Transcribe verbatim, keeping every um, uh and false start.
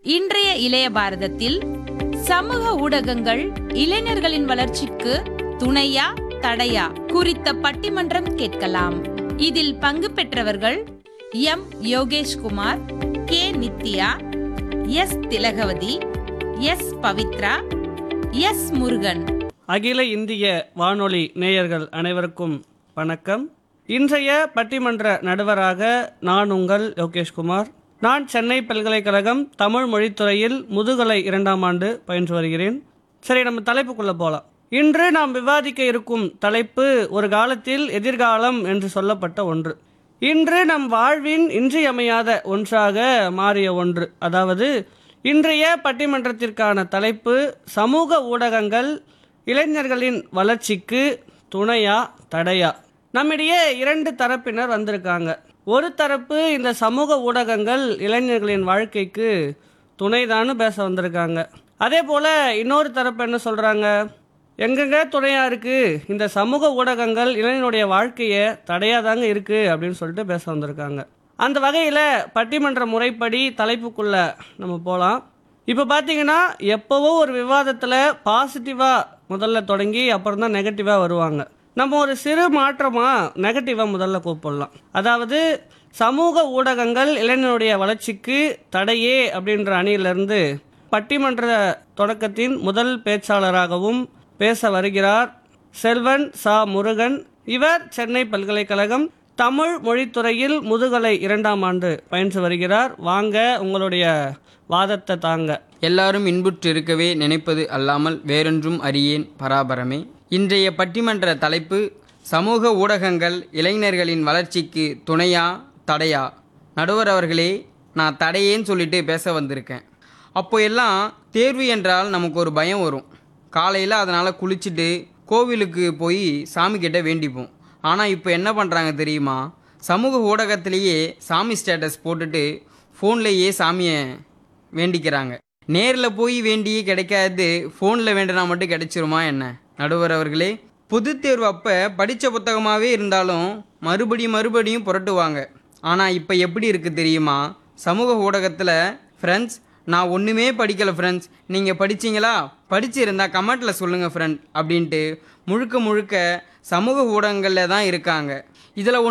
இன்றைய இளைய பாரதத்தில் சமூக ஊடகங்கள் இளைஞர்களின் வளர்ச்சிக்கு துணையா தடையா குறித்த பட்டிமன்றம் கேட்கலாம். இதில் பங்கு பெற்றவர்கள் M Yogesh Kumar, K Nithya, S Thilagavathi, S Pavithra, S Murugan. அகில இந்திய வானொலி நேயர்கள் அனைவருக்கும் வணக்கம். இன்றைய பட்டிமன்ற நடுவராக நான் உங்கள் யோகேஷ்குமார். நான் சென்னை பல்கலைக்கழகம் தமிழ் மொழித்துறையில் முதுகலை இரண்டாம் ஆண்டு பயின்று வருகிறேன். சரி, நம்ம தலைப்புக்குள்ளே போகலாம். இன்று நாம் விவாதிக்க இருக்கும் தலைப்பு ஒரு காலத்தில் எதிர்காலம் என்று சொல்லப்பட்ட ஒன்று. இன்று நம் வாழ்வின் இன்றியமையாத ஒன்றாக மாறிய ஒன்று. அதாவது இன்றைய பட்டிமன்றத்திற்கான தலைப்பு சமூக ஊடகங்கள் இளைஞர்களின் வளர்ச்சிக்கு துணையா தடையா. நம்மிடையே இரண்டு தரப்பினர் வந்திருக்காங்க. ஒரு தரப்பு இந்த சமூக ஊடகங்கள் இளைஞர்களின் வாழ்க்கைக்கு துணைதான்னு பேச வந்திருக்காங்க. அதே போல் இன்னொரு தரப்பு என்ன சொல்கிறாங்க, எங்கெங்க துணையாக இருக்குது, இந்த சமூக ஊடகங்கள் இளைஞனுடைய வாழ்க்கையை தடையாக தாங்க இருக்குது அப்படின்னு சொல்லிட்டு பேச வந்திருக்காங்க. அந்த வகையில் பட்டிமன்ற முறைப்படி தலைப்புக்குள்ளே நம்ம போகலாம். இப்போ பார்த்தீங்கன்னா எப்போவோ ஒரு விவாதத்தில் பாசிட்டிவாக முதல்ல தொடங்கி அப்புறம் தான் நெகட்டிவாக வருவாங்க. நம்ம ஒரு சிறு மாற்றமாக நெகட்டிவாக முதல்ல கூப்பிடலாம். அதாவது சமூக ஊடகங்கள் இளைஞனுடைய வளர்ச்சிக்கு தடையே அப்படின்ற அணியிலிருந்து பட்டிமன்ற தொடக்கத்தின் முதல் பேச்சாளராகவும் பேச வருகிறார் செல்வன் சா முருகன். இவர் சென்னை பல்கலைக்கழகம் தமிழ் மொழித்துறையில் முதுகலை இரண்டாம் ஆண்டு பயின்று வருகிறார். வாங்க, உங்களுடைய வாதத்தை தாங்க. எல்லாரும் இன்புற்று இருக்கவே நினைப்பது அல்லாமல் வேறொன்றும் அறியேன் பராபரமே. இன்றைய பட்டிமன்ற தலைப்பு சமூக ஊடகங்கள் இளைஞர்களின் வளர்ச்சிக்கு துணையா தடையா. நடுவர் அவர்களே, நான் தடையேன்னு சொல்லிட்டு பேச வந்திருக்கேன். அப்போ எல்லாம் தேர்வு என்றால் நமக்கு ஒரு பயம் வரும். காலையில் அதனால் குளிச்சுட்டு கோவிலுக்கு போய் சாமி கிட்ட வேண்டிப்போம். ஆனால் இப்போ என்ன பண்ணுறாங்க தெரியுமா, சமூக ஊடகத்திலேயே சாமி ஸ்டேட்டஸ் போட்டுட்டு ஃபோன்லேயே சாமியை வேண்டிக்கிறாங்க. நேரில் போய் வேண்டியே கிடைக்காது, ஃபோனில் வேண்டினா மட்டும் கிடைச்சிருமா என்ன? நடுவர் அவர்களே, பொது தேர்வு அப்போ படித்த புத்தகமாகவே இருந்தாலும் மறுபடியும் மறுபடியும் புரட்டுவாங்க. ஆனால் இப்போ எப்படி இருக்குது தெரியுமா, சமூக ஊடகத்தில் ஃப்ரெண்ட்ஸ் நான் ஒன்றுமே படிக்கலை ஃப்ரெண்ட்ஸ், நீங்கள் படிச்சிங்களா, படிச்சிருந்தா கமெண்ட்டில் சொல்லுங்கள் ஃப்ரெண்ட் அப்படின்ட்டு முழுக்க முழுக்க சமூக ஊடகங்களில் தான் இருக்காங்க. இதில்